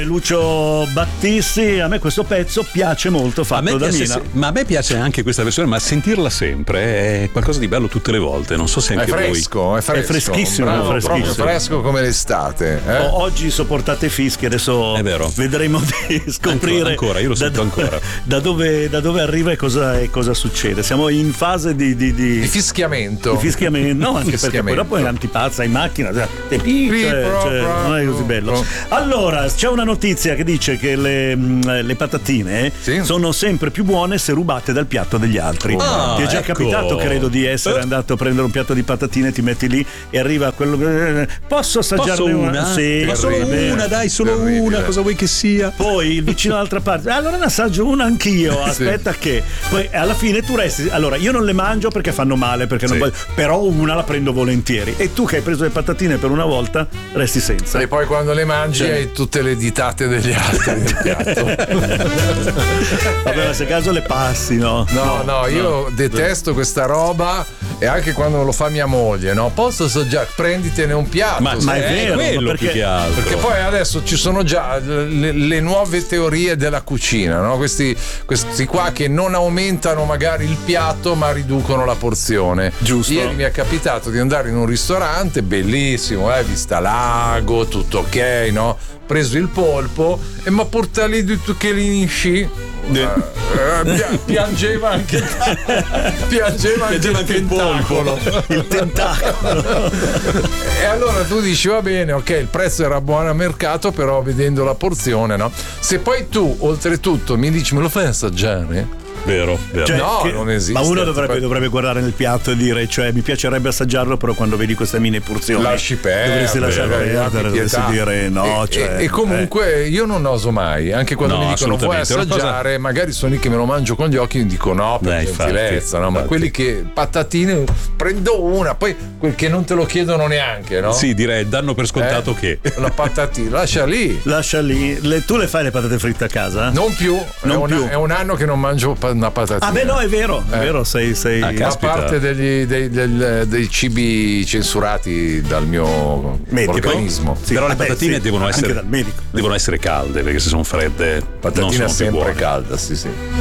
Lucio Battisti, a me questo pezzo piace molto, fatto da Mina. Ma a me piace anche questa versione, ma sentirla sempre è qualcosa di bello tutte le volte. Non so se anche è fresco. È freschissimo, bravo, freschissimo. Proprio fresco come l'estate. Oggi sopportate fischi, adesso vedremo di scoprire ancora, io lo sento ancora. Da dove arriva e cosa succede. Siamo in fase di fischiamento. No, anche perché poi dopo è antipazza in macchina, non è così bello. Allora, c'è una notizia che dice che le patatine sono sempre più buone se rubate dal piatto degli altri. Ti è già capitato, credo, di essere andato a prendere un piatto di patatine, ti metti lì e arriva quello. Posso assaggiarne una? Sì, ma solo una, dai, solo una, cosa vuoi che sia? Poi il vicino dall'altra parte, allora ne assaggio una anch'io, aspetta che. Poi alla fine tu resti, allora io non le mangio perché fanno male, perché non voglio, però una la prendo volentieri. E tu che hai preso le patatine per una volta resti senza. E poi quando le mangi hai tutte le ditate degli altri nel piatto. Vabbè, ma se caso le passi, no? No, io detesto questa roba, e anche quando lo fa mia moglie, no? Posso assaggiare, prenditene un piatto. Ma è vero, quello più che altro. Perché poi adesso ci sono già le nuove teorie della cucina, no? Questi qua che non aumentano magari il piatto ma riducono la porzione. Giusto. Ieri mi è capitato di andare in un ristorante bellissimo, vista lago, tutto ok, no? Preso il polpo e mi ha portato lì tutto che l'insci. Piangeva anche il polpo, il tentacolo. E allora tu dici va bene, ok, il prezzo era buono a mercato, però vedendo la porzione, no? Se poi tu oltretutto mi dici me lo fai assaggiare? Vero. Cioè, no, non esiste. Ma uno dovrebbe guardare nel piatto e dire, cioè, mi piacerebbe assaggiarlo, però quando vedi queste mini porzioni lasci perdere, dovresti lasciare perdere, dovresti dire no. E comunque io non oso mai, anche quando mi dicono vuoi assaggiare, magari sono lì che me lo mangio con gli occhi e dico no, per gentilezza, no? Ma quelli che patatine prendo una, poi quel che non te lo chiedono neanche, no? Sì, direi danno per scontato che la patatina lascia lì. Tu le fai le patate fritte a casa? Non più. È un anno che non mangio una patatina. Ah beh, no, è vero, sei a parte dei cibi censurati dal mio organismo. Sì, però le patatine devono essere calde, perché se sono fredde patatina non sono sempre più buone. calda, sì.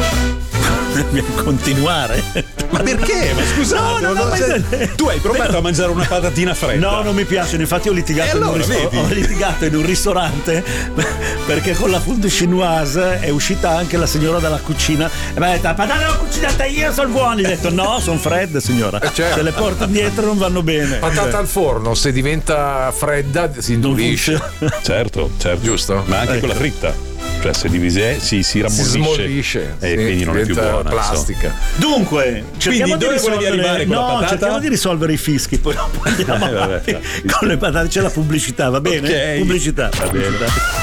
continuare. Ma perché? Ma scusate, tu hai provato a mangiare una patatina fredda? No, non mi piaceano. Infatti ho litigato, ho litigato in un ristorante perché con la fondue chinoise è uscita anche la signora dalla cucina e mi ha detto: patate l'ho cucinata io, sono buoni. Ho detto: no, sono fredde, signora. Se le porto indietro non vanno bene. Patata al forno, se diventa fredda si indurisce. Certo, giusto. Ma anche quella fritta. Cioè se si rammollisce e quindi non è più buona, plastica. Dunque cerchiamo di risolvere, cerchiamo di risolvere i fischi, poi dopo andiamo avanti con le patate. C'è la pubblicità, va bene? Okay. Pubblicità.